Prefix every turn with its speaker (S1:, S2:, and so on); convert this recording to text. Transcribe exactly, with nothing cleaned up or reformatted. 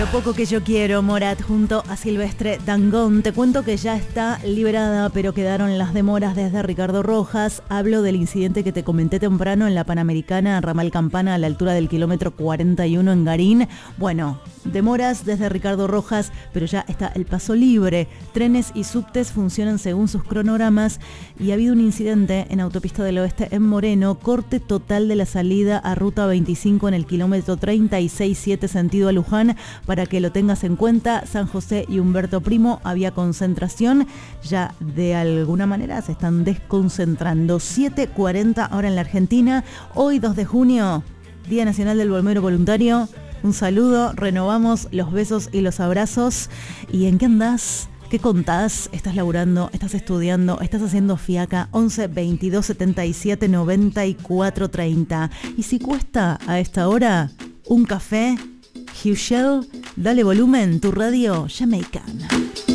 S1: Lo poco que yo quiero, Morat junto a Silvestre Dangond. Te cuento que ya está liberada, pero quedaron las demoras desde Ricardo Rojas. Hablo del incidente que te comenté temprano en la Panamericana, Ramal Campana, a la altura del kilómetro cuarenta y uno en Garín. Bueno, demoras desde Ricardo Rojas, pero ya está el paso libre. Trenes y subtes funcionan según sus cronogramas y ha habido un incidente en Autopista del Oeste en Moreno, corte total de la salida a Ruta veinticinco en el kilómetro treinta y seis siete sentido a Luján. Para que lo tengas en cuenta, San José y Humberto Primo había concentración, ya de alguna manera se están desconcentrando. siete cuarenta ahora en la Argentina, hoy dos de junio, Día Nacional del Bombero Voluntario. Un saludo, renovamos los besos y los abrazos. ¿Y en qué andás? ¿Qué contás? ¿Estás laburando? ¿Estás estudiando? ¿Estás haciendo fiaca? once veintidós setenta y siete noventa y cuatro treinta. Y si cuesta a esta hora un café, Hugh Shell, dale volumen, tu radio jamaicana.